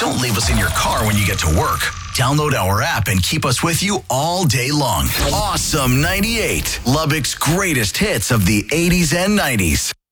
Don't leave us in your car when you get to work. Download our app and keep us with you all day long. Awesome 98, Lubbock's greatest hits of the 80s and 90s.